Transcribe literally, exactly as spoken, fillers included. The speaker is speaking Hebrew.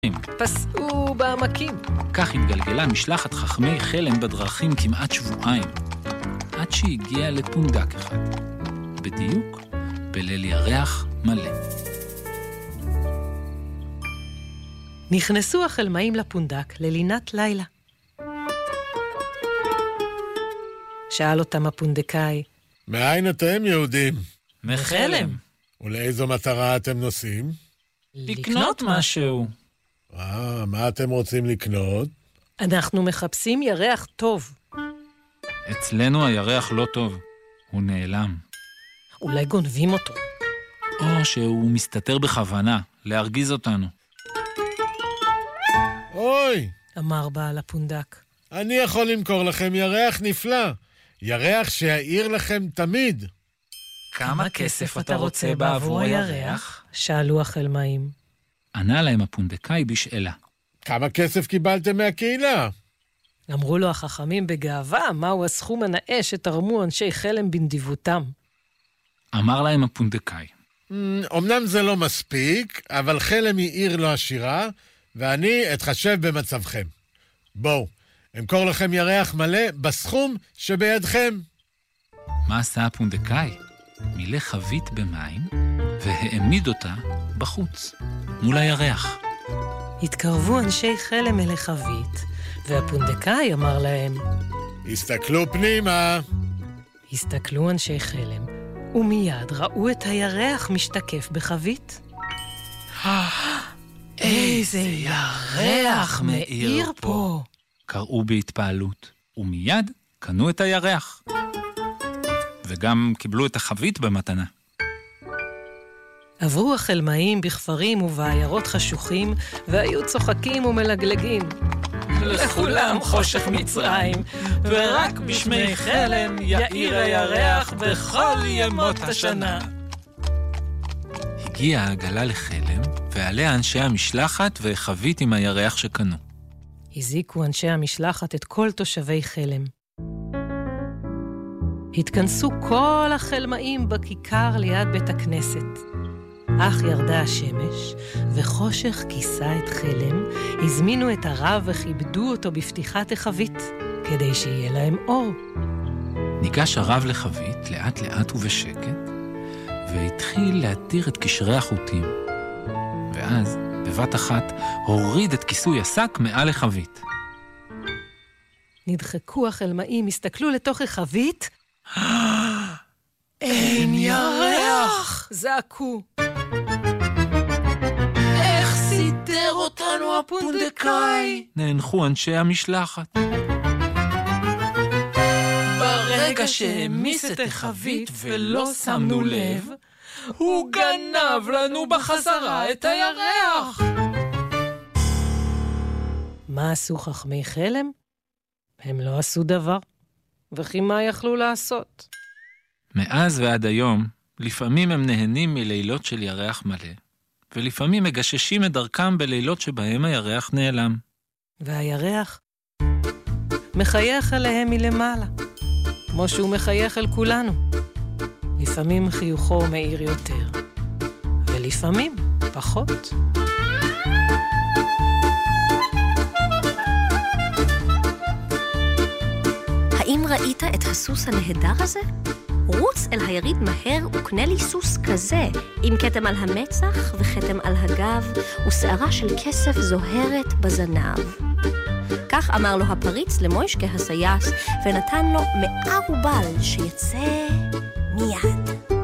פסעו בעמקים. כך התגלגלה משלחת חכמי חלם בדרכים כמעט שבועיים, עד שהגיעה לפונדק אחד, בדיוק בליל ירח מלא. נכנסו החלמאים לפונדק ללינת לילה. שאל אותם הפונדקאי, מאין אתם יהודים? מחלם. ולאיזו מטרה אתם נוסעים? לקנות משהו. אה, מה אתם רוצים לקנות? אנחנו מחפשים ירח טוב. אצלנו הירח לא טוב, הוא נעלם. אולי גונבים אותו. או שהוא מסתתר בכוונה, להרגיז אותנו. אוי! אמר בעל הפונדק. אני יכול למכור לכם ירח נפלא. ירח שיעיר לכם תמיד. כמה כסף אתה רוצה בעבור הירח? שאלו החלמאים. ענה להם הפונדקאי בשאלה. כמה כסף קיבלתם מהקהילה? אמרו לו החכמים בגאווה, מהו הסכום הנאה שתרמו אנשי חלם בנדיבותם. אמר להם הפונדקאי. אמנם זה לא מספיק, אבל חלם היא עיר לא עשירה, ואני אתחשב במצבכם. בואו, אמכור לכם ירח מלא בסכום שבידכם. מה עשה הפונדקאי? מילא חבית במים והעמיד אותה בחוץ, מול הירח. התקרבו אנשי חלם אל החבית, והפונדקאי אמר להם, הסתכלו פנימה. הסתכלו אנשי חלם, ומיד ראו את הירח משתקף בחבית. איזה ירח מאיר פה! קראו בהתפעלות, ומיד קנו את הירח. וגם קיבלו את החבית במתנה. עברו החלמאים בכפרים ובעיירות חשוכים, והיו צוחקים ומלגלגים. לכולם חושך מצרים, ורק בשמי חלם יאיר הירח בכל ימות השנה. הגיעה העגלה לחלם, ועליה אנשי המשלחת וחבית עם הירח שקנו. הזיקו אנשי המשלחת את כל תושבי חלם. התכנסו כל החלמאים בכיכר ליד בית הכנסת. אך ירדה השמש, וחושך כיסה את חלם, הזמינו את הרב וכיבדו אותו בפתיחת החבית, כדי שיהיה להם אור. ניגש הרב לחבית לאט לאט ובשקט, והתחיל להתיר את קשרי החוטים. ואז, בבת אחת, הוריד את כיסוי השק מעל החבית. נדחקו החלמאים, הסתכלו לתוך החבית. אין ירח! זעקו. איך סידר אותנו הפונדקאי? נאנחו אנשי המשלחת. ברגע שהמיס את החבית ולא שמנו לב, הוא גנב לנו בחזרה את הירח. מה עשו חכמי חלם? הם לא עשו דבר. וכי מה יכלו לעשות? מאז ועד היום, לפעמים הם נהנים מלילות של ירח מלא, ולפעמים מגששים את דרכם בלילות שבהם הירח נעלם. והירח מחייך עליהם מלמעלה, כמו שהוא מחייך אל כולנו. לפעמים חיוכו מאיר יותר, ולפעמים פחות. האם ראית את הסוס הנהדר הזה? רוץ אל היריד מהר וקנה לי סוס כזה, עם כתם על המצח וחתם על הגב, ושערה של כסף זוהרת בזנב. כך אמר לו הפריץ למוישקה הסייס, ונתן לו מאה רובל שיצא מיד.